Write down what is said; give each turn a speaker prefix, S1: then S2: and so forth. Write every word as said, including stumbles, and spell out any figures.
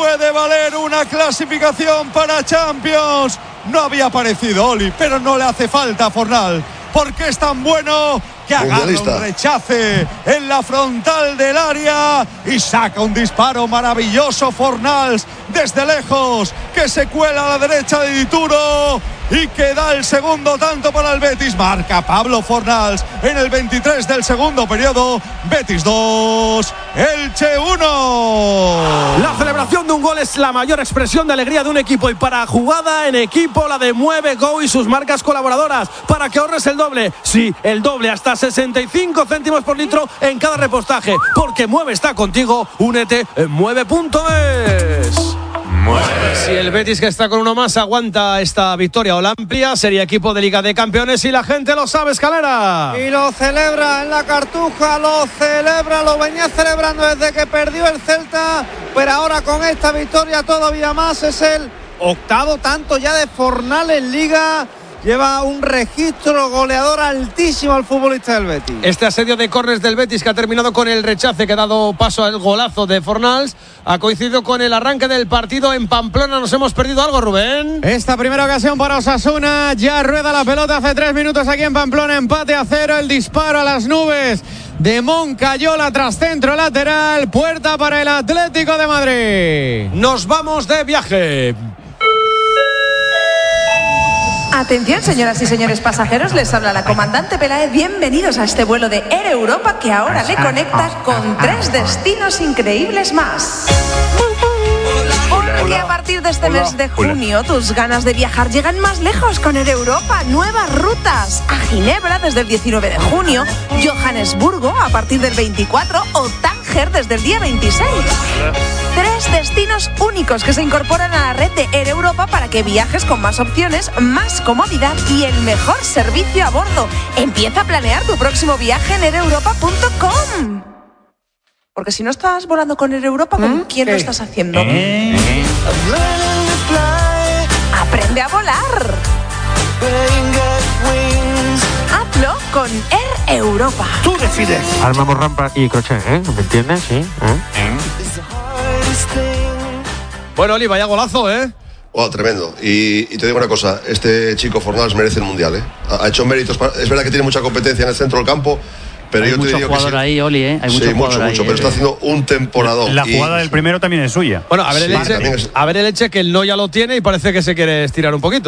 S1: puede valer una clasificación para Champions. No había aparecido Oli, pero no le hace falta a Fornals, porque es tan bueno que agarra un rechace en la frontal del área y saca un disparo maravilloso Fornals desde lejos, que se cuela a la derecha de Dituro y que da el segundo tanto para el Betis. Marca Pablo Fornals en el veintitrés del segundo periodo. Betis dos, Elche uno.
S2: La celebración de un gol es la mayor expresión de alegría de un equipo, y para jugada en equipo la de Mueve Go y sus marcas colaboradoras, para que ahorres el doble. Sí, el doble, hasta sesenta y cinco céntimos por litro en cada repostaje, porque Mueve está contigo. Únete en mueve punto es. Si el Betis, que está con uno más, aguanta esta victoria o la amplia, sería equipo de Liga de Campeones, y la gente lo sabe, Escalera.
S3: Y lo celebra en la Cartuja, lo celebra, lo venía celebrando desde que perdió el Celta, pero ahora con esta victoria todavía más. Es el octavo tanto ya de Fornals en Liga. Lleva un registro goleador altísimo al futbolista del Betis.
S2: Este asedio de córners del Betis, que ha terminado con el rechace que ha dado paso al golazo de Fornals, ha coincidido con el arranque del partido en Pamplona. ¿Nos hemos perdido algo, Rubén?
S4: Esta primera ocasión para Osasuna. Ya rueda la pelota hace tres minutos aquí en Pamplona. Empate a cero. El disparo a las nubes de Moncayola tras centro lateral. Puerta para el Atlético de Madrid.
S2: Nos vamos de viaje.
S5: Atención, señoras y señores pasajeros, les habla la comandante Peláez. Bienvenidos a este vuelo de Air Europa, que ahora le conecta con tres destinos increíbles más. Porque a partir de este mes de junio, tus ganas de viajar llegan más lejos con Air Europa. Nuevas rutas a Ginebra desde el diecinueve de junio, Johannesburgo a partir del veinticuatro o Tánger desde el día veintiséis. Tres destinos únicos que se incorporan a la red de Air Europa para que viajes con más opciones, más comodidad y el mejor servicio a bordo. Empieza a planear tu próximo viaje en air europa punto com. Porque si no estás volando con Air Europa, ¿con ¿Mm? quién ¿Qué? lo estás haciendo? ¿Eh? ¡Aprende a volar! Hazlo con Air Europa.
S6: Tú decides.
S7: Armamos rampa y crochet, ¿eh? ¿Me entiendes? Sí. ¿Eh? ¿Eh?
S2: Bueno, Oli, vaya golazo, ¿eh?
S8: Oh, tremendo. Y, y te digo una cosa, este chico Fornals merece el Mundial, ¿eh? Ha, ha hecho méritos. Para, es verdad que tiene mucha competencia en el centro del campo, pero
S9: hay
S8: yo
S9: mucho
S8: te digo
S9: jugador
S8: que sí.
S9: ahí, Oli, ¿eh? Hay mucho
S8: sí,
S9: jugador
S8: mucho,
S9: ahí,
S8: mucho,
S9: eh.
S8: pero está haciendo un temporadón.
S6: La jugada
S8: y...
S6: del primero también es suya.
S2: Bueno, a ver,
S8: sí,
S2: el Elche,
S8: es...
S2: a ver el Elche, que el no ya lo tiene y parece que se quiere estirar un poquito.